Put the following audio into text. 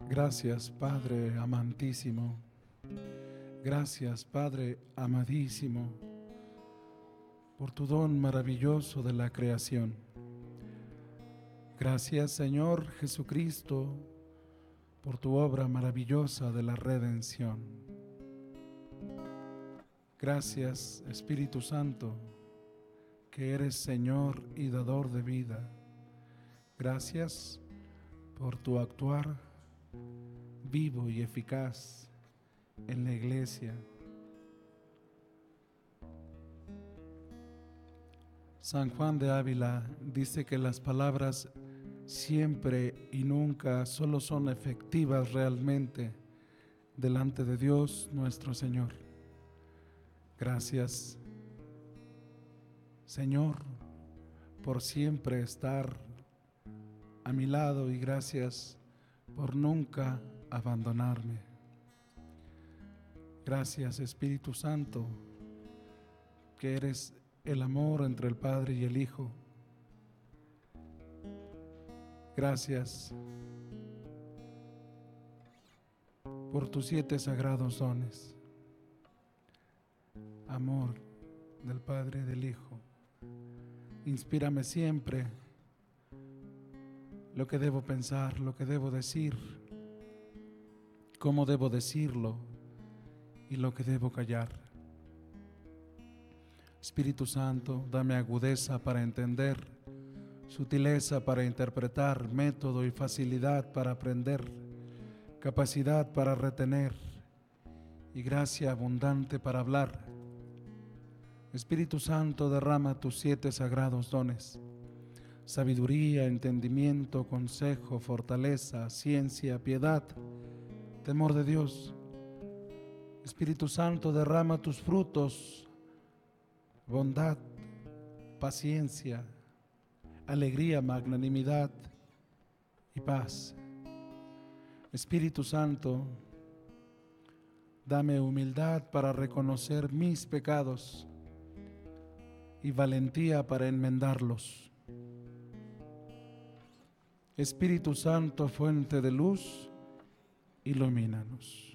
Gracias, Padre amantísimo. Gracias, Padre amadísimo, por tu don maravilloso de la creación. Gracias, Señor Jesucristo, por tu obra maravillosa de la redención. Gracias, Espíritu Santo, que eres Señor y dador de vida. Gracias por tu actuar vivo y eficaz en la iglesia. San Juan de Ávila dice que las palabras siempre y nunca solo son efectivas realmente delante de Dios nuestro Señor. Gracias, Señor, por siempre estar a mi lado y gracias por nunca abandonarme. Gracias, Espíritu Santo, que eres el amor entre el Padre y el Hijo. Gracias por tus 7 sagrados dones. Amor del Padre y del Hijo. Inspírame siempre lo que debo pensar, lo que debo decir, cómo debo decirlo y lo que debo callar. Espíritu Santo, dame agudeza para entender, sutileza para interpretar, método y facilidad para aprender, capacidad para retener y gracia abundante para hablar. Espíritu Santo, derrama tus 7 sagrados dones: sabiduría, entendimiento, consejo, fortaleza, ciencia, piedad, temor de Dios. Espíritu Santo, derrama tus frutos: bondad, paciencia, alegría, magnanimidad y paz. Espíritu Santo, dame humildad para reconocer mis pecados y valentía para enmendarlos. Espíritu Santo, fuente de luz, ilumínanos.